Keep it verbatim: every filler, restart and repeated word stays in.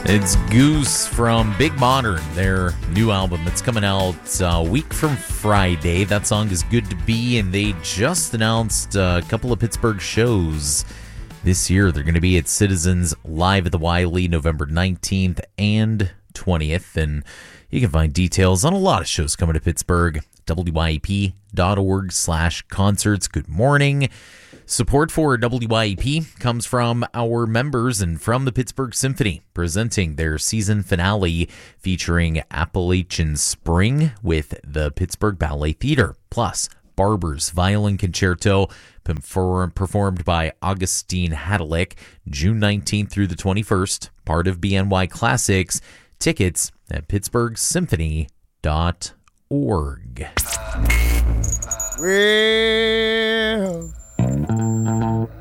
It's Goose from Big Modern, their new album. It's coming out a week from Friday. That song is Good to Be, and they just announced a couple of Pittsburgh shows this year. They're going to be at Citizens Live at the Wiley November nineteenth and twentieth, and you can find details on a lot of shows coming to Pittsburgh. W Y E P dot org slash concerts. Good morning. Support for W Y E P comes from our members and from the Pittsburgh Symphony, presenting their season finale featuring Appalachian Spring with the Pittsburgh Ballet Theater, plus Barber's Violin Concerto, performed by Augustine Hadalick, June nineteenth through the twenty-first, part of B N Y Classics. Tickets at pittsburgh symphony dot org. Well,